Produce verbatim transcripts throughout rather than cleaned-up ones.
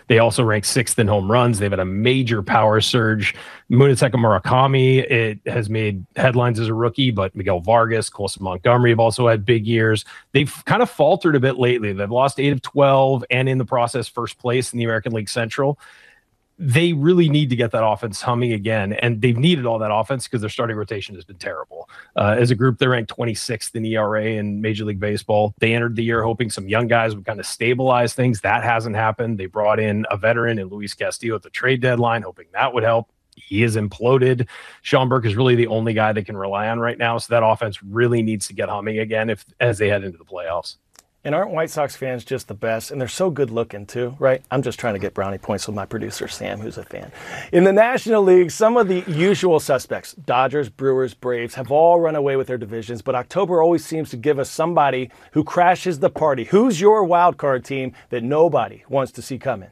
They also rank sixth in home runs. They've had a major power surge. Munetaka Murakami, it has made headlines as a rookie, but Miguel Vargas, Colson Montgomery have also had big years. They've kind of faltered a bit lately. They've lost eight of twelve and in the process first place in the American League Central. They really need to get that offense humming again, and they've needed all that offense because their starting rotation has been terrible. Uh, as a group, they're ranked twenty-sixth in E R A in Major League Baseball. They entered the year hoping some young guys would kind of stabilize things. That hasn't happened. They brought in a veteran in Luis Castillo at the trade deadline, hoping that would help. He is imploded. Sean Burke is really the only guy they can rely on right now, so that offense really needs to get humming again if as they head into the playoffs. And aren't White Sox fans just the best? And they're so good looking too, right? I'm just trying to get brownie points with my producer, Sam, who's a fan. In the National League, some of the usual suspects, Dodgers, Brewers, Braves, have all run away with their divisions, but October always seems to give us somebody who crashes the party. Who's your wild card team that nobody wants to see coming?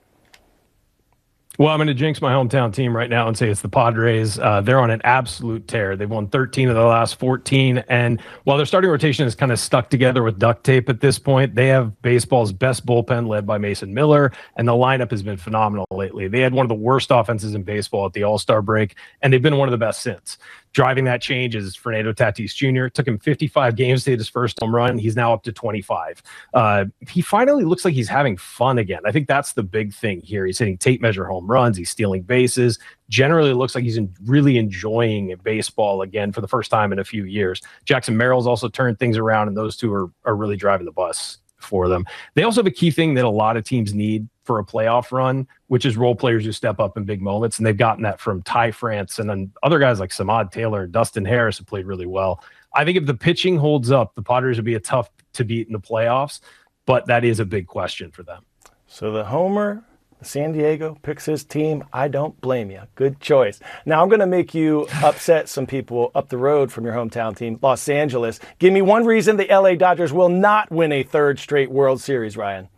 Well, I'm going to jinx my hometown team right now and say it's the Padres. Uh, they're on an absolute tear. They've won thirteen of the last fourteen. And while their starting rotation is kind of stuck together with duct tape at this point, they have baseball's best bullpen led by Mason Miller, and the lineup has been phenomenal lately. They had one of the worst offenses in baseball at the All-Star break, and they've been one of the best since. Driving that change is Fernando Tatis Junior It took him fifty-five games to hit his first home run. He's now up to twenty-five. Uh, he finally looks like he's having fun again. I think that's the big thing here. He's hitting tape measure home runs. He's stealing bases. Generally, it looks like he's in, really enjoying baseball again for the first time in a few years. Jackson Merrill's also turned things around, and those two are, are really driving the bus for them. They also have a key thing that a lot of teams need for a playoff run, which is role players who step up in big moments. And they've gotten that from Ty France, and then other guys like Samad Taylor and Dustin Harris have played really well. I think if the pitching holds up, the Padres would be a tough to beat in the playoffs, but that is a big question for them. So the homer, San Diego picks his team. I don't blame you. Good choice. Now I'm going to make you upset some people up the road from your hometown team, Los Angeles. Give me one reason the L A Dodgers will not win a third straight World Series, Ryan.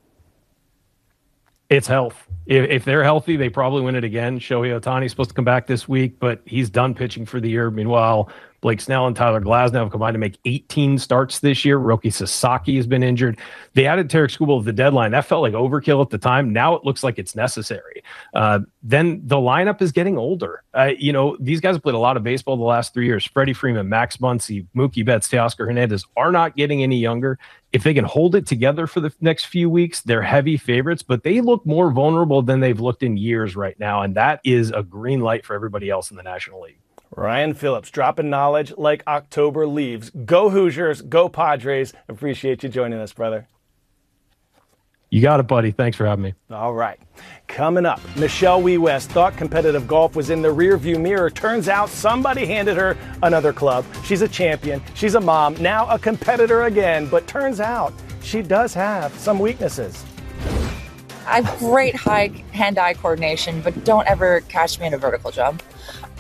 It's health. If, if they're healthy, they probably win it again. Shohei Ohtani is supposed to come back this week, but he's done pitching for the year. Meanwhile, Blake Snell and Tyler Glasnow have combined to make eighteen starts this year. Roki Sasaki has been injured. They added Tarek Skubal at the deadline. That felt like overkill at the time. Now it looks like it's necessary. Uh, then the lineup is getting older. Uh, you know, these guys have played a lot of baseball the last three years. Freddie Freeman, Max Muncy, Mookie Betts, Teoscar Hernandez are not getting any younger. If they can hold it together for the next few weeks, they're heavy favorites, but they look more vulnerable than they've looked in years right now, and that is a green light for everybody else in the National League. Ryan Phillips, dropping knowledge like October leaves. Go Hoosiers, go Padres. Appreciate you joining us, brother. You got it, buddy. Thanks for having me. All right. Coming up, Michelle Wee West thought competitive golf was in the rearview mirror. Turns out somebody handed her another club. She's a champion. She's a mom. Now a competitor again. But turns out she does have some weaknesses. I have great high hand-eye coordination, but don't ever catch me in a vertical jump.